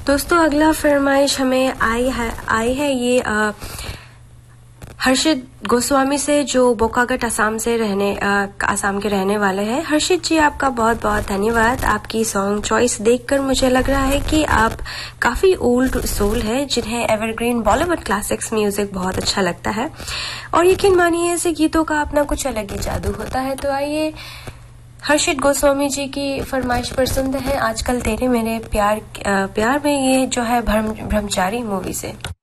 दोस्तों अगला फरमाइश हमें आई है ये हर्षित गोस्वामी से, जो बोकागट आसाम के रहने वाले हैं। हर्षित जी, आपका बहुत बहुत धन्यवाद। आपकी सॉन्ग चॉइस देखकर मुझे लग रहा है कि आप काफी ओल्ड सोल है, जिन्हें एवरग्रीन बॉलीवुड क्लासिक्स म्यूजिक बहुत अच्छा लगता है। और यकीन मानिए ऐसे गीतों का अपना कुछ अलग ही जादू होता है। तो आइए हर्षित गोस्वामी जी की फरमाइश पर सुनते हैं आजकल तेरे मेरे प्यार में, ये जो है ब्रह्मचारी मूवी से।